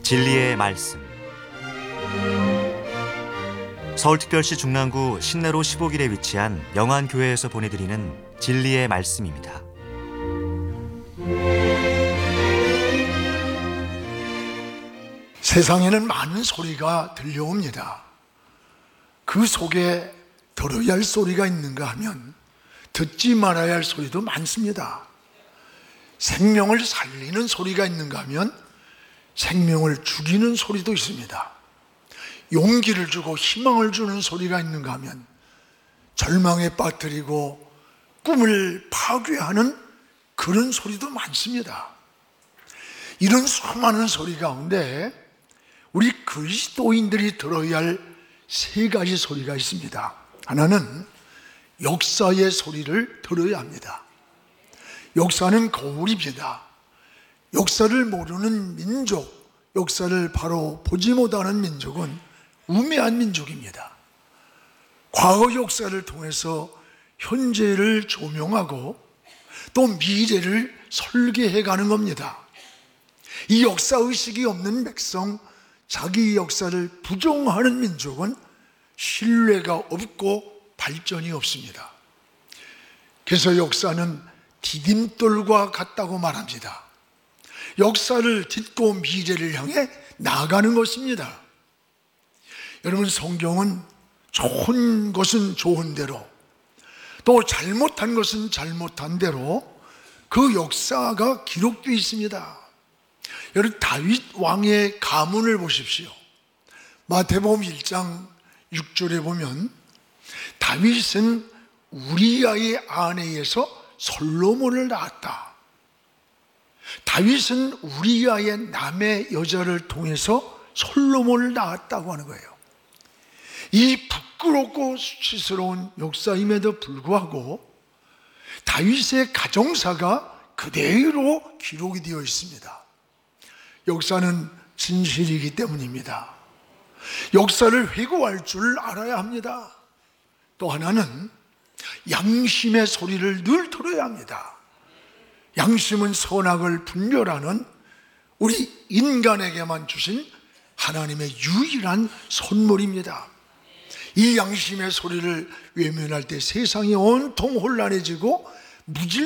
진리의 말씀. 서울특별시 중랑구 신내로 15길에 위치한 영안교회에서 보내드리는 진리의 말씀입니다. 세상에는 많은 소리가 들려옵니다. 그 속에 들어야 할 소리가 있는가 하면 듣지 말아야 할 소리도 많습니다. 생명을 살리는 소리가 있는가 하면 생명을 죽이는 소리도 있습니다. 용기를 주고 희망을 주는 소리가 있는가 하면 절망에 빠뜨리고 꿈을 파괴하는 그런 소리도 많습니다. 이런 수많은 소리 가운데 우리 그리스도인들이 들어야 할 세 가지 소리가 있습니다. 하나는 역사의 소리를 들어야 합니다. 역사는 거울입니다. 역사를 모르는 민족, 역사를 바로 보지 못하는 민족은 우매한 민족입니다. 과거 역사를 통해서 현재를 조명하고 또 미래를 설계해 가는 겁니다. 이 역사의식이 없는 백성, 자기 역사를 부정하는 민족은 신뢰가 없고 발전이 없습니다. 그래서 역사는 디딤돌과 같다고 말합니다. 역사를 딛고 미래를 향해 나아가는 것입니다. 여러분, 성경은 좋은 것은 좋은 대로, 또 잘못한 것은 잘못한 대로 그 역사가 기록되어 있습니다. 여러분, 다윗 왕의 가문을 보십시오. 마태복음 1장 6절에 보면 다윗은 우리아의 아내에서 솔로몬을 낳았다. 다윗은 우리아의 남의 여자를 통해서 솔로몬을 낳았다고 하는 거예요. 이 부끄럽고 수치스러운 역사임에도 불구하고 다윗의 가정사가 그대로 기록이 되어 있습니다. 역사는 진실이기 때문입니다. 역사를 회고할 줄 알아야 합니다. 또 하나는 양심의 소리를 늘 들어야 합니다. 양심은 선악을 분별하는 우리 인간에게만 주신 하나님의 유일한 선물입니다. 이 양심의 소리를 외면할 때 세상이 온통 혼란해지고 무질